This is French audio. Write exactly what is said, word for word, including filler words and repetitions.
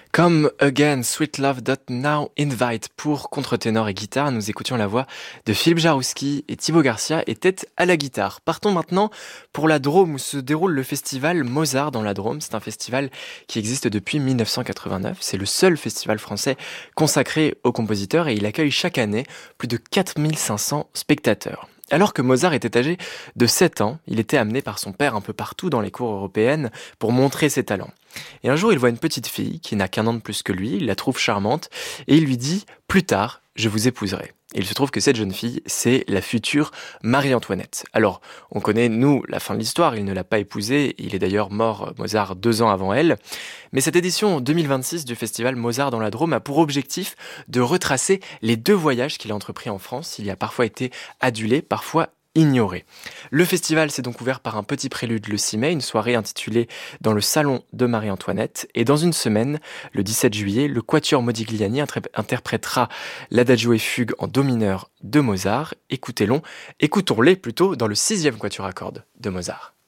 Come Again, Sweet Love That Now Invite pour contre-ténor et guitare. Nous écoutions la voix de Philippe Jarouski et Thibaut Garcia était à la guitare. Partons maintenant pour la Drôme où se déroule le festival Mozart dans la Drôme. C'est un festival qui existe depuis mille neuf cent quatre-vingt-neuf. C'est le seul festival français consacré aux compositeurs et il accueille chaque année plus de quatre mille cinq cents spectateurs. Alors que Mozart était âgé de sept ans, il était amené par son père un peu partout dans les cours européennes pour montrer ses talents. Et un jour, il voit une petite fille qui n'a qu'un an de plus que lui, il la trouve charmante et il lui dit « Plus tard, je vous épouserai ». Et il se trouve que cette jeune fille, c'est la future Marie-Antoinette. Alors, on connaît, nous, la fin de l'histoire, il ne l'a pas épousée, il est d'ailleurs mort, Mozart, deux ans avant elle. Mais cette édition deux mille vingt-six du festival Mozart dans la Drôme a pour objectif de retracer les deux voyages qu'il a entrepris en France. Il y a parfois été adulé, parfois ignoré. Le festival s'est donc ouvert par un petit prélude le six mai, une soirée intitulée Dans le salon de Marie-Antoinette. Et dans une semaine, le dix-sept juillet, le Quatuor Modigliani intré- interprétera l'Adagio et Fugue en do mineur de Mozart. Écoutez-le, écoutons-les plutôt dans le sixième Quatuor à cordes de Mozart.